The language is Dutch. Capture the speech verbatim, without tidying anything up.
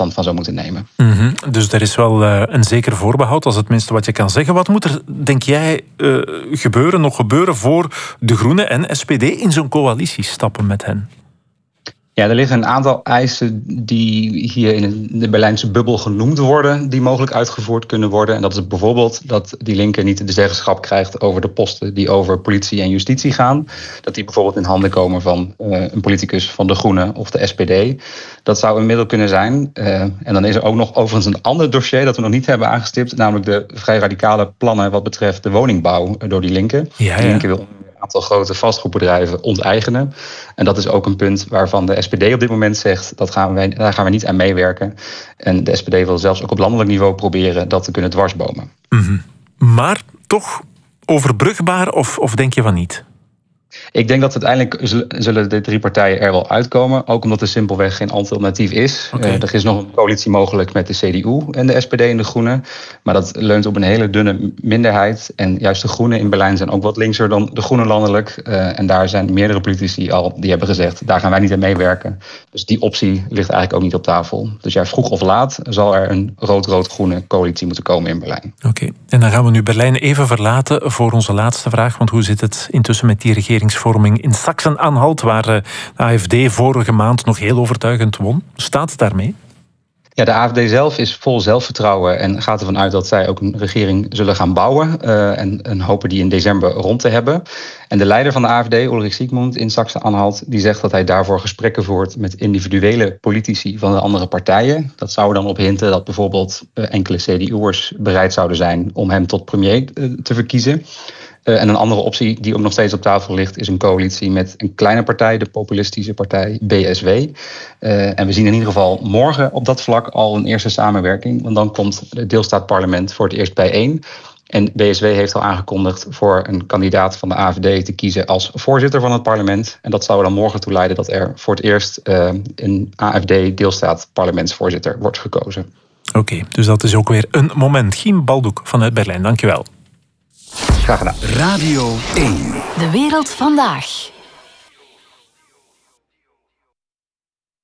afstand van zou moeten nemen. Mm-hmm. Dus er is wel uh, een zeker voorbehoud, dat is het minste wat je kan zeggen. Wat moet er, denk jij, uh, gebeuren, nog gebeuren voor de Groenen en S P D in zo'n coalitie stappen met hen? Ja, er liggen een aantal eisen die hier in de Berlijnse bubbel genoemd worden, die mogelijk uitgevoerd kunnen worden. En dat is bijvoorbeeld dat die linker niet de zeggenschap krijgt over de posten die over politie en justitie gaan. Dat die bijvoorbeeld in handen komen van uh, een politicus van de Groenen of de S P D. Dat zou een middel kunnen zijn. Uh, en dan is er ook nog overigens een ander dossier dat we nog niet hebben aangestipt, namelijk de vrij radicale plannen wat betreft de woningbouw door die linker. Ja, ja. Die linker wil een aantal grote vastgoedbedrijven onteigenen. En dat is ook een punt waarvan de S P D op dit moment zegt, dat gaan wij, daar gaan we niet aan meewerken. En de S P D wil zelfs ook op landelijk niveau proberen dat te kunnen dwarsbomen. Mm-hmm. Maar toch overbrugbaar of, of denk je van niet? Ik denk dat uiteindelijk zullen de drie partijen er wel uitkomen. Ook omdat er simpelweg geen alternatief is. Okay. Uh, er is nog een coalitie mogelijk met de C D U en de S P D en de Groenen. Maar dat leunt op een hele dunne minderheid. En juist de Groenen in Berlijn zijn ook wat linkser dan de Groenen landelijk. Uh, en daar zijn meerdere politici al die hebben gezegd, daar gaan wij niet aan meewerken. Dus die optie ligt eigenlijk ook niet op tafel. Dus ja, vroeg of laat zal er een rood-rood-groene coalitie moeten komen in Berlijn. Oké, okay. En dan gaan we nu Berlijn even verlaten voor onze laatste vraag. Want hoe zit het intussen met die regering? Vorming in Sachsen-Anhalt, waar de A F D vorige maand nog heel overtuigend won. Staat het daarmee? Ja, de A F D zelf is vol zelfvertrouwen en gaat ervan uit dat zij ook een regering zullen gaan bouwen. Uh, en, en hopen die in december rond te hebben. En de leider van de A F D, Ulrich Siegmund in Sachsen-Anhalt, die zegt dat hij daarvoor gesprekken voert met individuele politici van de andere partijen. Dat zou er dan op hinten dat bijvoorbeeld uh, enkele C D U'ers bereid zouden zijn om hem tot premier uh, te verkiezen. Uh, en een andere optie die ook nog steeds op tafel ligt, is een coalitie met een kleine partij, de populistische partij B S W. Uh, en we zien in ieder geval morgen op dat vlak al een eerste samenwerking. Want dan komt het deelstaatparlement voor het eerst bijeen. En B S W heeft al aangekondigd voor een kandidaat van de A F D te kiezen als voorzitter van het parlement. En dat zou er dan morgen toe leiden dat er voor het eerst uh, een A F D-deelstaat-parlementsvoorzitter wordt gekozen. Oké, okay, dus dat is ook weer een moment. Giem Baldoek vanuit Berlijn, dankjewel. Graag gedaan. Radio één. De wereld vandaag.